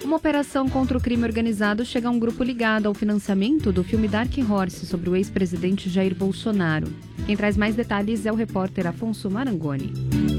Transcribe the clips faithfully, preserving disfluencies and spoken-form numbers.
Uma operação contra o crime organizado chega a um grupo ligado ao financiamento do filme Dark Horse sobre o ex-presidente Jair Bolsonaro. Quem traz mais detalhes é o repórter Afonso Marangoni.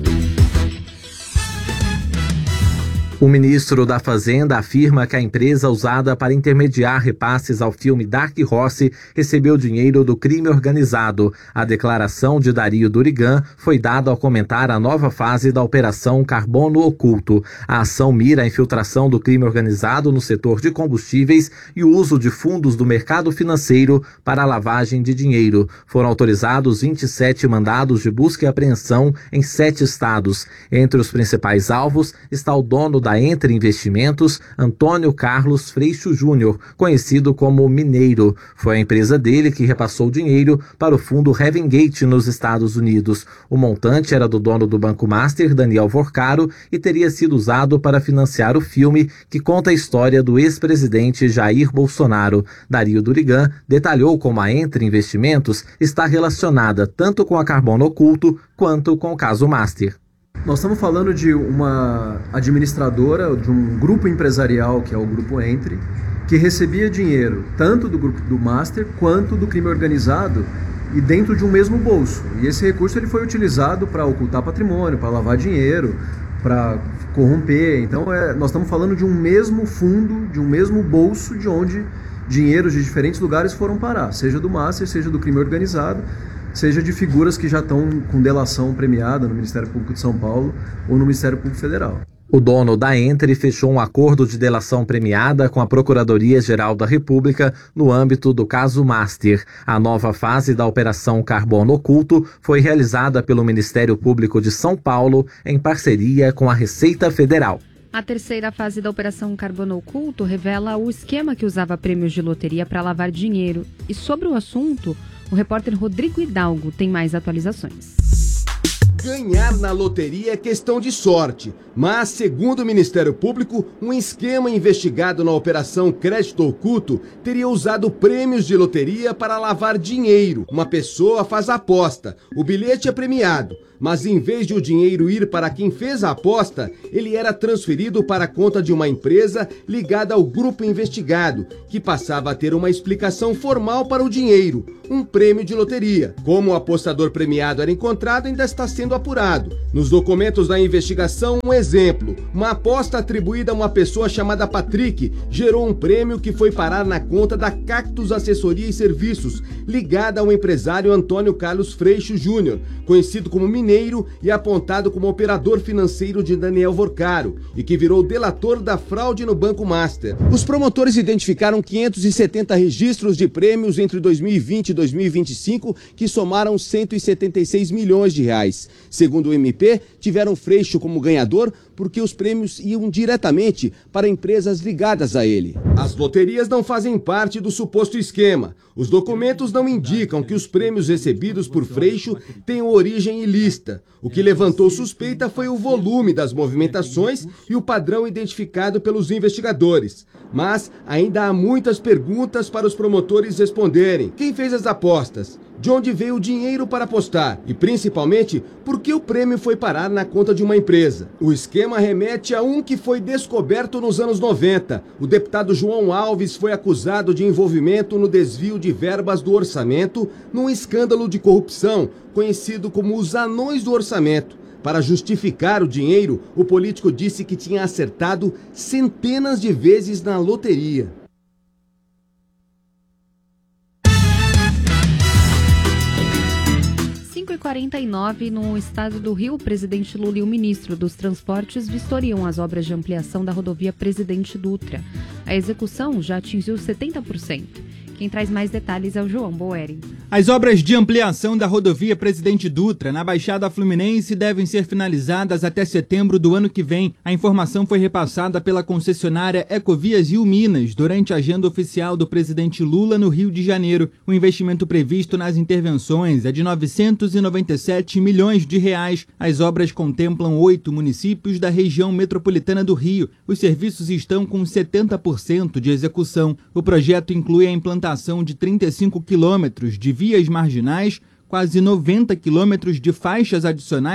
O ministro da Fazenda afirma que a empresa usada para intermediar repasses ao filme Dark Horse recebeu dinheiro do crime organizado. A declaração de Dario Durigan foi dada ao comentar a nova fase da Operação Carbono Oculto. A ação mira a infiltração do crime organizado no setor de combustíveis e o uso de fundos do mercado financeiro para a lavagem de dinheiro. Foram autorizados vinte e sete mandados de busca e apreensão em sete estados. Entre os principais alvos está o dono da Entre Investimentos, Antônio Carlos Freixo Júnior, conhecido como Mineiro. Foi a empresa dele que repassou o dinheiro para o fundo Heaven Gate nos Estados Unidos. O montante era do dono do Banco Master, Daniel Vorcaro, e teria sido usado para financiar o filme que conta a história do ex-presidente Jair Bolsonaro. Dario Durigan detalhou como a Entre Investimentos está relacionada tanto com a Carbono Oculto quanto com o caso Master. Nós estamos falando de uma administradora, de um grupo empresarial, que é o Grupo Entre, que recebia dinheiro tanto do grupo do Master quanto do crime organizado e dentro de um mesmo bolso. E esse recurso ele foi utilizado para ocultar patrimônio, para lavar dinheiro, para corromper. Então é, nós estamos falando de um mesmo fundo, de um mesmo bolso, de onde dinheiros de diferentes lugares foram parar, seja do Master, seja do crime organizado, seja de figuras que já estão com delação premiada no Ministério Público de São Paulo ou no Ministério Público Federal. O dono da Entre fechou um acordo de delação premiada com a Procuradoria-Geral da República no âmbito do caso Master. A nova fase da Operação Carbono Oculto foi realizada pelo Ministério Público de São Paulo em parceria com a Receita Federal. A terceira fase da Operação Carbono Oculto revela o esquema que usava prêmios de loteria para lavar dinheiro. E sobre o assunto, o repórter Rodrigo Hidalgo tem mais atualizações. Ganhar na loteria é questão de sorte, mas, segundo o Ministério Público, um esquema investigado na Operação Crédito Oculto teria usado prêmios de loteria para lavar dinheiro. Uma pessoa faz a aposta, o bilhete é premiado, mas em vez de o dinheiro ir para quem fez a aposta, ele era transferido para a conta de uma empresa ligada ao grupo investigado, que passava a ter uma explicação formal para o dinheiro, um prêmio de loteria. Como o apostador premiado era encontrado, ainda está sendo apurado. Nos documentos da investigação, um exemplo: uma aposta atribuída a uma pessoa chamada Patrick gerou um prêmio que foi parar na conta da Cactus Assessoria e Serviços, ligada ao empresário Antônio Carlos Freixo Júnior, conhecido como Mineiro e apontado como operador financeiro de Daniel Vorcaro, e que virou delator da fraude no Banco Master. Os promotores identificaram quinhentos e setenta registros de prêmios entre dois mil e vinte e dois mil e vinte e cinco que somaram cento e setenta e seis milhões de reais. Segundo o M P, tiveram Freixo como ganhador porque os prêmios iam diretamente para empresas ligadas a ele. As loterias não fazem parte do suposto esquema. Os documentos não indicam que os prêmios recebidos por Freixo tenham origem ilícita. O que levantou suspeita foi o volume das movimentações e o padrão identificado pelos investigadores. Mas ainda há muitas perguntas para os promotores responderem. Quem fez as apostas? De onde veio o dinheiro para apostar? E, principalmente, por que o prêmio foi parar na conta de uma empresa? O esquema remete a um que foi descoberto nos anos noventa. O deputado João Alves foi acusado de envolvimento no desvio de verbas do orçamento num escândalo de corrupção, conhecido como os anões do orçamento. Para justificar o dinheiro, o político disse que tinha acertado centenas de vezes na loteria. cinco e quarenta e nove, no estado do Rio, o presidente Lula e o ministro dos Transportes vistoriam as obras de ampliação da rodovia Presidente Dutra. A execução já atingiu setenta por cento. Quem traz mais detalhes é o João Boeri. As obras de ampliação da rodovia Presidente Dutra, na Baixada Fluminense, devem ser finalizadas até setembro do ano que vem. A informação foi repassada pela concessionária Ecovias Rio Minas durante a agenda oficial do presidente Lula no Rio de Janeiro. O investimento previsto nas intervenções é de novecentos e noventa e sete milhões de reais. As obras contemplam oito municípios da região metropolitana do Rio. Os serviços estão com setenta por cento de execução. O projeto inclui a implantação de trinta e cinco quilômetros de vias marginais, quase noventa quilômetros de faixas adicionais,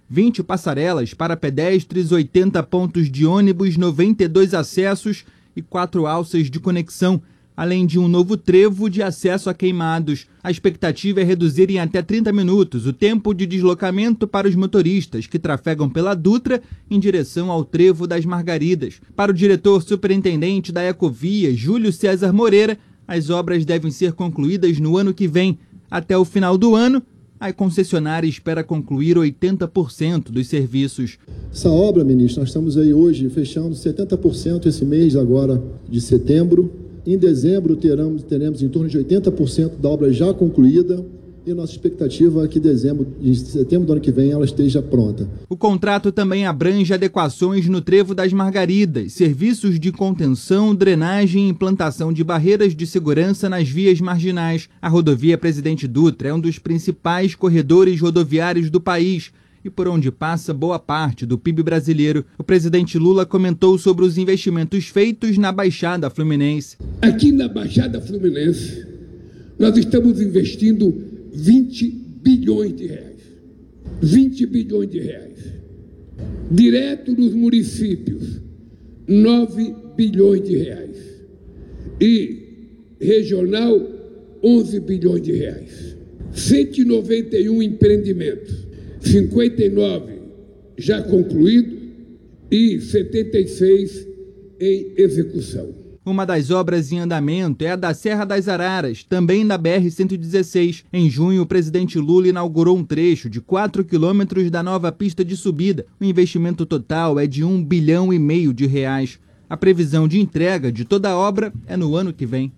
vinte passarelas para pedestres, oitenta pontos de ônibus, noventa e dois acessos e quatro alças de conexão, além de um novo trevo de acesso a Queimados. A expectativa é reduzir em até trinta minutos o tempo de deslocamento para os motoristas que trafegam pela Dutra em direção ao trevo das Margaridas. Para o diretor superintendente da Ecovia, Júlio César Moreira, as obras devem ser concluídas no ano que vem. Até o final do ano, a concessionária espera concluir oitenta por cento dos serviços. Essa obra, ministro, nós estamos aí hoje fechando setenta por cento esse mês agora de setembro. Em dezembro teremos, teremos em torno de oitenta por cento da obra já concluída e nossa expectativa é que em dezembro, em setembro do ano que vem ela esteja pronta. O contrato também abrange adequações no trevo das Margaridas, serviços de contenção, drenagem e implantação de barreiras de segurança nas vias marginais. A rodovia Presidente Dutra é um dos principais corredores rodoviários do país e por onde passa boa parte do P I B brasileiro. O presidente Lula comentou sobre os investimentos feitos na Baixada Fluminense. Aqui na Baixada Fluminense, nós estamos investindo vinte bilhões de reais. vinte bilhões de reais. Direto nos municípios, nove bilhões de reais. E regional, onze bilhões de reais. cento e noventa e um empreendimentos. cinquenta e nove já concluído e setenta e seis em execução. Uma das obras em andamento é a da Serra das Araras, também da B R cento e dezesseis. Em junho, o presidente Lula inaugurou um trecho de quatro quilômetros da nova pista de subida. O investimento total é de um bilhão e meio de reais. A previsão de entrega de toda a obra é no ano que vem.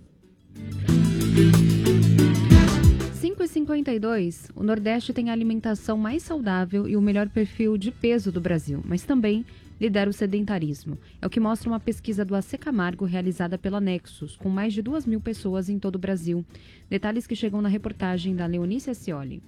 cinco e cinquenta e dois. O Nordeste tem a alimentação mais saudável e o melhor perfil de peso do Brasil, mas também lidera o sedentarismo. É o que mostra uma pesquisa do A C Camargo realizada pela Nexus, com mais de duas mil pessoas em todo o Brasil. Detalhes que chegam na reportagem da Leonice Scioli.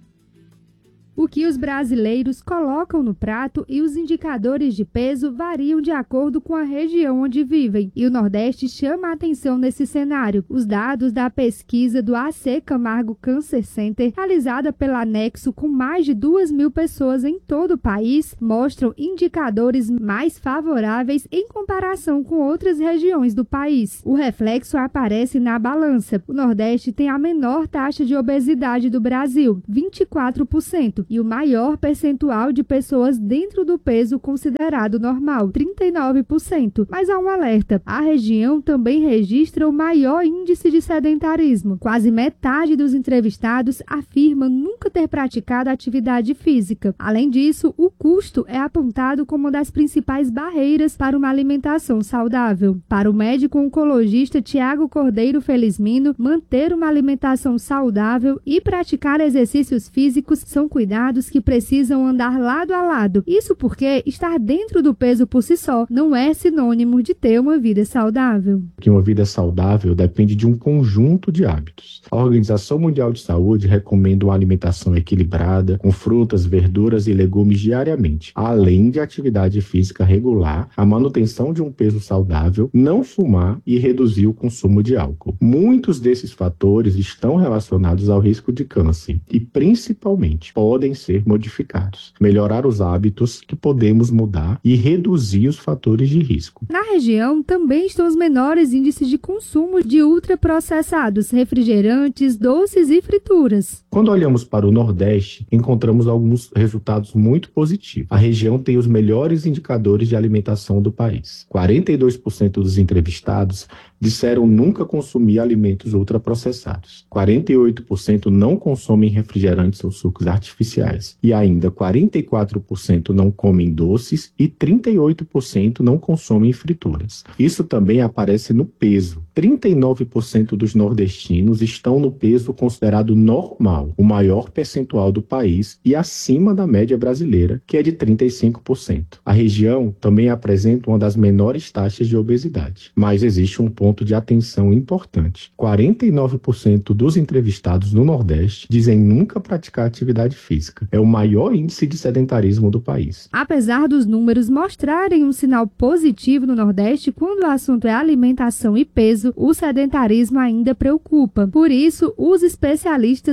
O que os brasileiros colocam no prato e os indicadores de peso variam de acordo com a região onde vivem. E o Nordeste chama a atenção nesse cenário. Os dados da pesquisa do A C Camargo Cancer Center, realizada pela Nexo com mais de duas mil pessoas em todo o país, mostram indicadores mais favoráveis em comparação com outras regiões do país. O reflexo aparece na balança. O Nordeste tem a menor taxa de obesidade do Brasil, vinte e quatro por cento. E o maior percentual de pessoas dentro do peso considerado normal, trinta e nove por cento. Mas há um alerta: a região também registra o maior índice de sedentarismo. Quase metade dos entrevistados afirma nunca ter praticado atividade física. Além disso, o custo é apontado como uma das principais barreiras para uma alimentação saudável. Para o médico oncologista Tiago Cordeiro Felizmino, manter uma alimentação saudável e praticar exercícios físicos são cuidados que precisam andar lado a lado. Isso porque estar dentro do peso por si só não é sinônimo de ter uma vida saudável. Que uma vida saudável depende de um conjunto de hábitos. A Organização Mundial de Saúde recomenda uma alimentação equilibrada, com frutas, verduras e legumes diariamente, além de atividade física regular, a manutenção de um peso saudável, não fumar e reduzir o consumo de álcool. Muitos desses fatores estão relacionados ao risco de câncer e, principalmente, podem ser modificados. Melhorar os hábitos que podemos mudar e reduzir os fatores de risco. Na região também estão os menores índices de consumo de ultraprocessados, refrigerantes, doces e frituras. Quando olhamos para o Nordeste, encontramos alguns resultados muito positivos. A região tem os melhores indicadores de alimentação do país. quarenta e dois por cento dos entrevistados disseram nunca consumir alimentos ultraprocessados. quarenta e oito por cento não consomem refrigerantes ou sucos artificiais. E ainda quarenta e quatro por cento não comem doces e trinta e oito por cento não consomem frituras. Isso também aparece no peso. trinta e nove por cento dos nordestinos estão no peso considerado normal, o maior percentual do país e acima da média brasileira, que é de trinta e cinco por cento. A região também apresenta uma das menores taxas de obesidade, mas existe um ponto de atenção importante. quarenta e nove por cento dos entrevistados no Nordeste dizem nunca praticar atividade física. É o maior índice de sedentarismo do país. Apesar dos números mostrarem um sinal positivo no Nordeste, quando o assunto é alimentação e peso, o sedentarismo ainda preocupa. Por isso, os especialistas orientam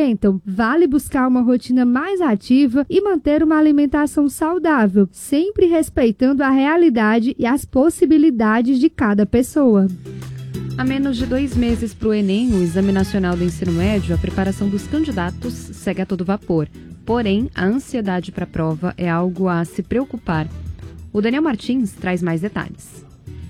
orientam: vale buscar uma rotina mais ativa e manter uma alimentação saudável, sempre respeitando a realidade e as possibilidades de cada pessoa. Há menos de dois meses para o Enem, o Exame Nacional do Ensino Médio, a preparação dos candidatos segue a todo vapor. Porém, a ansiedade para a prova é algo a se preocupar. O Daniel Martins traz mais detalhes.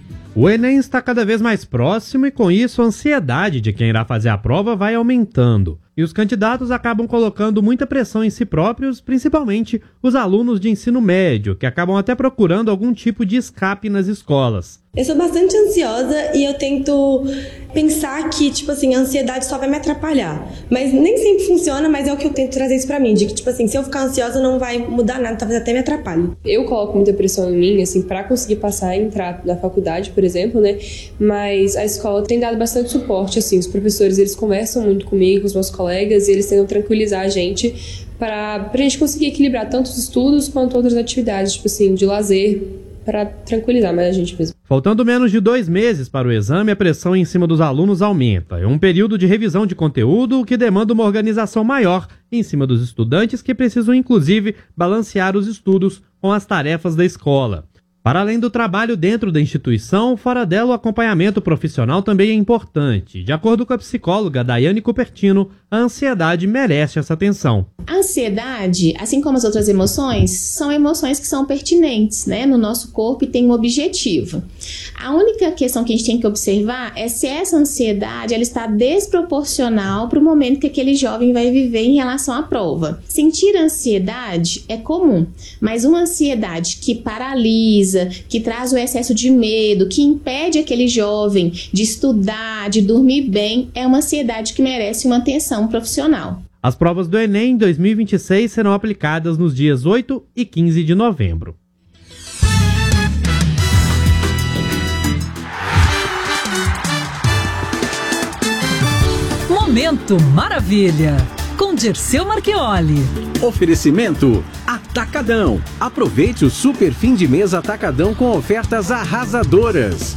O Enem está cada vez mais próximo e, com isso, a ansiedade de quem irá fazer a prova vai aumentando. E os candidatos acabam colocando muita pressão em si próprios, principalmente os alunos de ensino médio, que acabam até procurando algum tipo de escape nas escolas. Eu sou bastante ansiosa e eu tento pensar que, tipo assim, a ansiedade só vai me atrapalhar. Mas nem sempre funciona, mas é o que eu tento trazer isso pra mim. De que, tipo assim, se eu ficar ansiosa não vai mudar nada, talvez até me atrapalhe. Eu coloco muita pressão em mim, assim, pra conseguir passar e entrar na faculdade, por exemplo, né? Mas a escola tem dado bastante suporte, assim. Os professores, eles conversam muito comigo, os meus colegas, e eles tentam tranquilizar a gente pra, pra gente conseguir equilibrar tanto os estudos quanto outras atividades, tipo assim, de lazer, para tranquilizar mais a gente mesmo. Faltando menos de dois meses para o exame, a pressão em cima dos alunos aumenta. É um período de revisão de conteúdo que demanda uma organização maior em cima dos estudantes, que precisam, inclusive, balancear os estudos com as tarefas da escola. Para além do trabalho dentro da instituição, fora dela o acompanhamento profissional também é importante. De acordo com a psicóloga Daiane Cupertino, a ansiedade merece essa atenção. A ansiedade, assim como as outras emoções, são emoções que são pertinentes, né, no nosso corpo e tem um objetivo. A única questão que a gente tem que observar é se essa ansiedade ela está desproporcional para o momento que aquele jovem vai viver em relação à prova. Sentir ansiedade é comum, mas uma ansiedade que paralisa, que traz o excesso de medo, que impede aquele jovem de estudar, de dormir bem, é uma ansiedade que merece uma atenção profissional. As provas do Enem dois mil e vinte e seis serão aplicadas nos dias oito e quinze de novembro. Momento Maravilha, com Dirceu Marchioli. Oferecimento Atacadão. Aproveite o super fim de mês Atacadão com ofertas arrasadoras.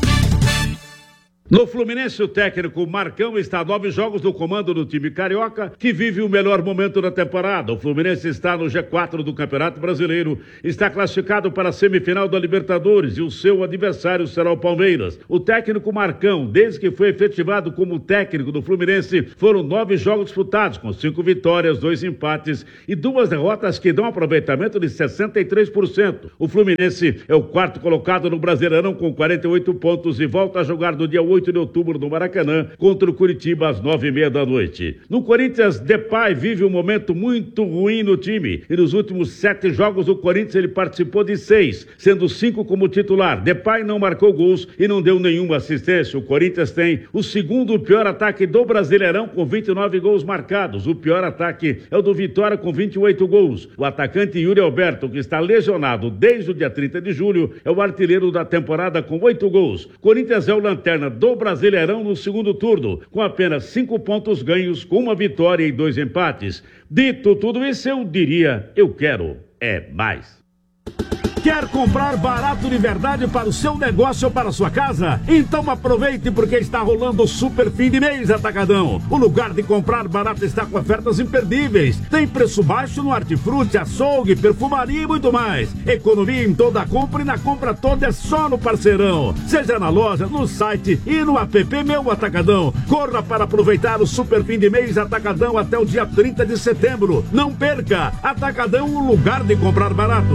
No Fluminense, o técnico Marcão está a nove jogos no comando do time carioca, que vive o melhor momento da temporada. O Fluminense está no G quatro do Campeonato Brasileiro, está classificado para a semifinal da Libertadores e o seu adversário será o Palmeiras. O técnico Marcão, desde que foi efetivado como técnico do Fluminense, foram nove jogos disputados, com cinco vitórias, dois empates e duas derrotas que dão um aproveitamento de sessenta e três por cento. O Fluminense é o quarto colocado no Brasileirão com quarenta e oito pontos e volta a jogar no dia oito de outubro no Maracanã contra o Curitiba às nove e meia da noite. No Corinthians, Depay vive um momento muito ruim no time e nos últimos sete jogos do Corinthians ele participou de seis, sendo cinco como titular. Depay não marcou gols e não deu nenhuma assistência. O Corinthians tem o segundo pior ataque do Brasileirão com vinte e nove gols marcados. O pior ataque é o do Vitória com vinte e oito gols. O atacante Yuri Alberto, que está lesionado desde o dia trinta de julho, é o artilheiro da temporada com oito gols. Corinthians é o lanterna do Brasileirão no segundo turno, com apenas cinco pontos ganhos, com uma vitória e dois empates. Dito tudo isso, eu diria, eu quero é mais. Quer comprar barato de verdade para o seu negócio ou para a sua casa? Então aproveite, porque está rolando o super fim de mês Atacadão. O lugar de comprar barato está com ofertas imperdíveis. Tem preço baixo no hortifruti, açougue, perfumaria e muito mais. Economia em toda a compra e na compra toda é só no Parceirão. Seja na loja, no site e no app Meu Atacadão. Corra para aproveitar o super fim de mês Atacadão até o dia trinta de setembro. Não perca! Atacadão, o lugar de comprar barato.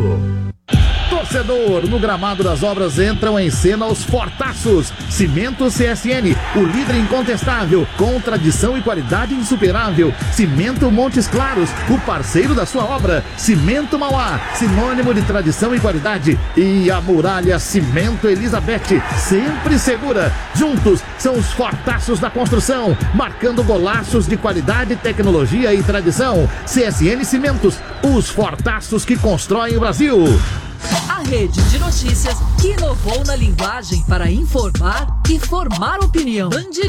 Torcedor, no gramado das obras entram em cena os fortaços. Cimento C S N, o líder incontestável, com tradição e qualidade insuperável. Cimento Montes Claros, o parceiro da sua obra. Cimento Mauá, sinônimo de tradição e qualidade. E a Muralha Cimento Elizabeth, sempre segura. Juntos são os fortaços da construção, marcando golaços de qualidade, tecnologia e tradição. C S N Cimentos, os fortaços que constroem o Brasil. A rede de notícias que inovou na linguagem para informar e formar opinião. Band